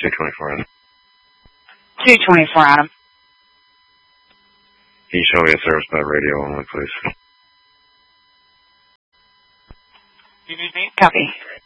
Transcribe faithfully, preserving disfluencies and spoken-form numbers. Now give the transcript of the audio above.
two twenty-four Adam. two twenty-four Adam. Can you show me a service by radio only, please? Copy.